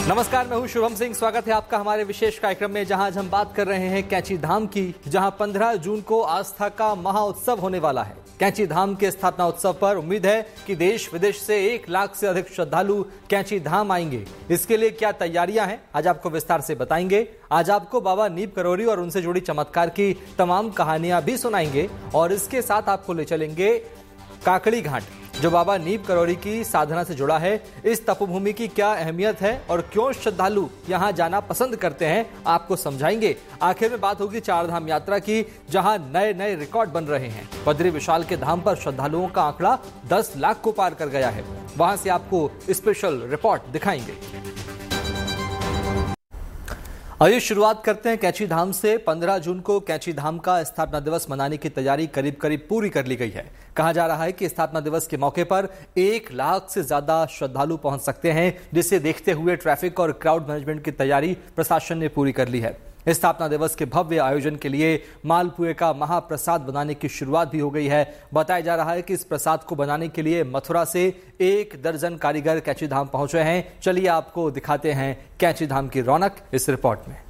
नमस्कार, मैं हूं शुभम सिंह। स्वागत है आपका हमारे विशेष कार्यक्रम में, जहां आज हम बात कर रहे हैं कैंची धाम की, जहां 15 जून को आस्था का महाउत्सव होने वाला है। कैंची धाम के स्थापना उत्सव पर उम्मीद है कि देश विदेश से 1 लाख से अधिक श्रद्धालु कैंची धाम आएंगे। इसके लिए क्या तैयारियां हैं, आज आपको विस्तार से बताएंगे। आज आपको बाबा नीब करोरी और उनसे जुड़ी चमत्कार की तमाम कहानियां भी सुनाएंगे और इसके साथ आपको ले चलेंगे काकड़ी घाट, जो बाबा नीब करोरी की साधना से जुड़ा है। इस तपोभूमि की क्या अहमियत है और क्यों श्रद्धालु यहां जाना पसंद करते हैं, आपको समझाएंगे। आखिर में बात होगी चार धाम यात्रा की, जहां नए नए रिकॉर्ड बन रहे हैं। बद्री विशाल के धाम पर श्रद्धालुओं का आंकड़ा 10 लाख को पार कर गया है। वहां से आपको स्पेशल रिपोर्ट दिखाएंगे। आइए शुरुआत करते हैं कैंची धाम से। 15 जून को कैंची धाम का स्थापना दिवस मनाने की तैयारी करीब करीब पूरी कर ली गई है। कहा जा रहा है कि स्थापना दिवस के मौके पर 1 लाख से ज्यादा श्रद्धालु पहुंच सकते हैं, जिसे देखते हुए ट्रैफिक और क्राउड मैनेजमेंट की तैयारी प्रशासन ने पूरी कर ली है। स्थापना दिवस के भव्य आयोजन के लिए मालपुए का महाप्रसाद बनाने की शुरुआत भी हो गई है। बताया जा रहा है कि इस प्रसाद को बनाने के लिए मथुरा से 1 दर्जन कारीगर कैंची धाम पहुंचे हैं। चलिए आपको दिखाते हैं कैंची धाम की रौनक इस रिपोर्ट में।